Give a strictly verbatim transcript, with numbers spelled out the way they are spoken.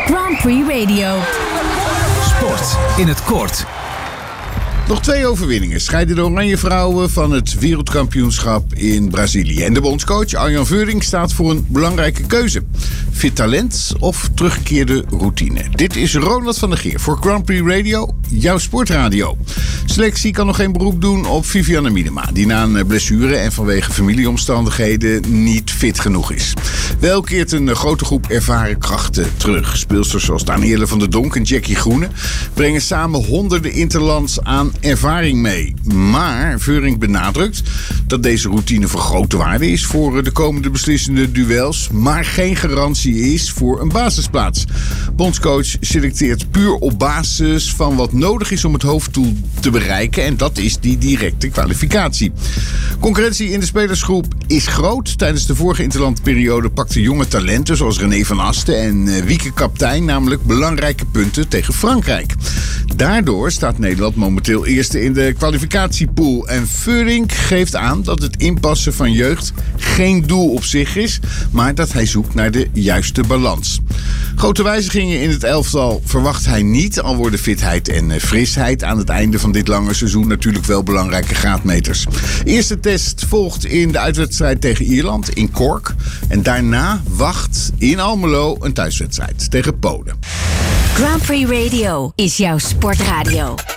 Grand Prix Radio. Sport in het kort. Nog twee overwinningen scheiden de Oranje Vrouwen van het wereldkampioenschap in Brazilië. En de bondscoach Arjan Vuuring staat voor een belangrijke keuze. Fit talent of teruggekeerde routine? Dit is Ronald van der Geer voor Grand Prix Radio, jouw sportradio. Selectie kan nog geen beroep doen op Vivianne Miedema, die na een blessure en vanwege familieomstandigheden niet fit genoeg is. Wel keert een grote groep ervaren krachten terug. Speelsters zoals Danielle van der Donk en Jackie Groene brengen samen honderden interlands aan ervaring mee. Maar Vuuring benadrukt dat deze routine van grote waarde is voor de komende beslissende duels, maar geen garantie is voor een basisplaats. Bondscoach selecteert puur op basis van wat nodig is om het hoofddoel te bereiken, en dat is die directe kwalificatie. Concurrentie in de spelersgroep is groot. Tijdens de vorige interlandperiode pakten jonge talenten zoals René van Asten en Wieke Kaptein namelijk belangrijke punten tegen Frankrijk. Daardoor staat Nederland momenteel eerste in de kwalificatiepool. En Vuuring geeft aan dat het inpassen van jeugd geen doel op zich is, maar dat hij zoekt naar de juiste balans. Grote wijzigingen in het elftal verwacht hij niet, al worden fitheid en frisheid aan het einde van dit lange seizoen natuurlijk wel belangrijke graadmeters. Eerste test volgt in de uitwedstrijd tegen Ierland in Cork. En daarna wacht in Almelo een thuiswedstrijd tegen Polen. Grand Prix Radio is jouw sportradio.